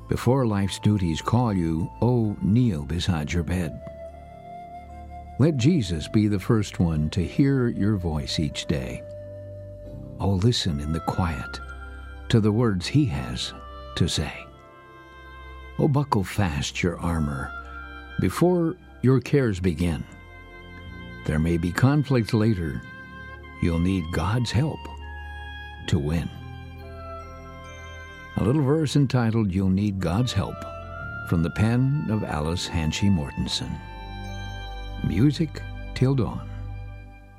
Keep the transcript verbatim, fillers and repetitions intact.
Before life's duties call you, oh, kneel beside your bed. Let Jesus be the first one to hear your voice each day. Oh, listen in the quiet to the words he has to say. Oh, buckle fast your armor before your cares begin. There may be conflict later. You'll need God's help to win. A little verse entitled, You'll Need God's Help, from the pen of Alice Hanchy Mortensen. Music till dawn.